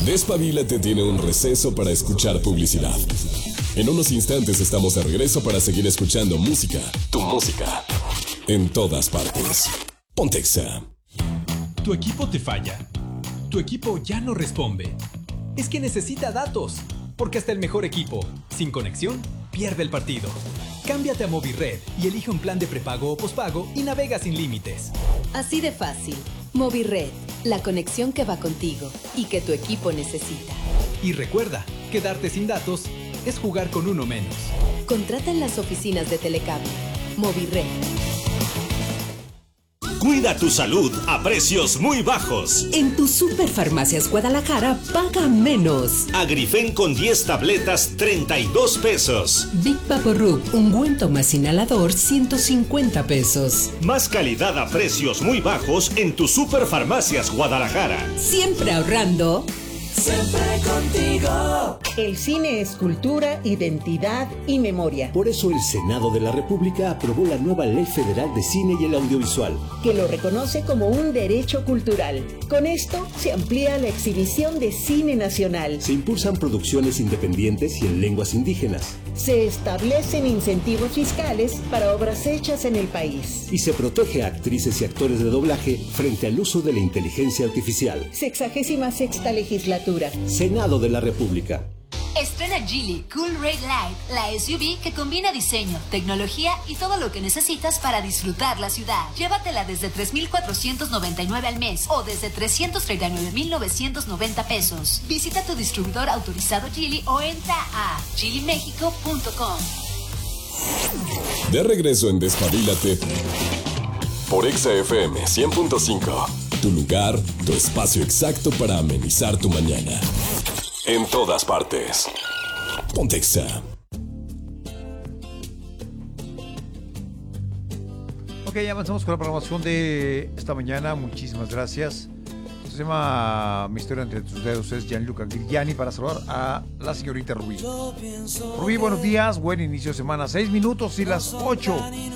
Despabilate tiene un receso para escuchar publicidad. En unos instantes estamos de regreso para seguir escuchando música, tu música, en todas partes. Ponte Exa. ¿Tu equipo te falla? ¿Tu equipo ya no responde? Es que necesita datos, porque hasta el mejor equipo, sin conexión, pierde el partido. Cámbiate a Movirred y elige un plan de prepago o pospago y navega sin límites. Así de fácil. Movirred, la conexión que va contigo y que tu equipo necesita. Y recuerda, quedarte sin datos es jugar con uno menos. Contrata en las oficinas de Telecable. Movirred. Cuida tu salud a precios muy bajos. En tu Superfarmacias Guadalajara paga menos. Agrifen con 10 tabletas, 32 pesos. Big Vaporub, ungüento más inhalador, 150 pesos. Más calidad a precios muy bajos en tu Superfarmacias Guadalajara. Siempre ahorrando. Siempre contigo. El cine es cultura, identidad y memoria. Por eso el Senado de la República aprobó la nueva Ley Federal de Cine y el Audiovisual, que lo reconoce como un derecho cultural. Con esto se amplía la exhibición de cine nacional. Se impulsan producciones independientes y en lenguas indígenas. Se establecen incentivos fiscales para obras hechas en el país. Y se protege a actrices y actores de doblaje frente al uso de la inteligencia artificial. 66ª legislatura. Senado de la República. Estrena Geely Cool Ray Light, la SUV que combina diseño, tecnología y todo lo que necesitas para disfrutar la ciudad. Llévatela desde 3,499 al mes o desde 339,990 pesos. Visita tu distribuidor autorizado Geely o entra a geelymexico.com. De regreso en Despabilate por Exa FM 100.5. Tu lugar, tu espacio exacto para amenizar tu mañana. En todas partes. Ponte Exa. Ok, ya avanzamos con la programación de esta mañana. Muchísimas gracias. Se llama Mi historia entre tus dedos. Es Gianluca Grigiani para saludar a la señorita Rubí. Rubí, buenos días. Buen inicio de semana. 6 minutos y las 8.